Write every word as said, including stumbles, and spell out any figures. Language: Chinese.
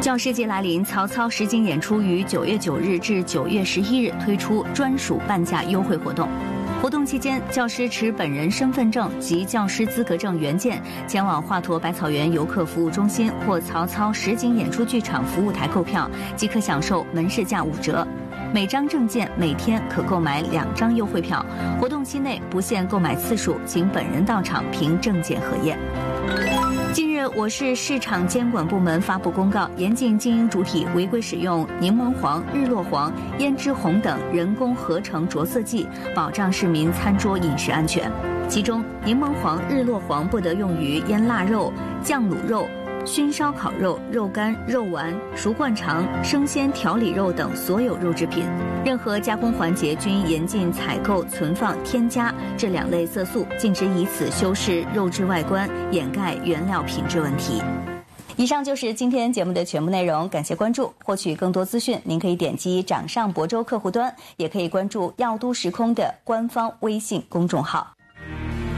教师节来临，曹操实景演出于九月九日至九月十一日推出专属半价优惠活动。活动期间，教师持本人身份证及教师资格证原件前往华佗百草园游客服务中心或曹操实景演出剧场服务台购票，即可享受门市价五折。每张证件每天可购买两张优惠票，活动期内不限购买次数，请本人到场凭证件核验。近日，我市市场监管部门发布公告，严禁经营主体违规使用柠檬黄、日落黄、胭脂红等人工合成着色剂，保障市民餐桌饮食安全。其中，柠檬黄、日落黄不得用于腌腊肉、酱卤肉、熏烧烤肉、肉干、肉丸、熟灌肠、生鲜调理肉等所有肉制品，任何加工环节均严禁采购、存放、添加这两类色素，禁止以此修饰肉质外观，掩盖原料品质问题。以上就是今天节目的全部内容，感谢关注。获取更多资讯，您可以点击掌上博州客户端，也可以关注药都时空的官方微信公众号。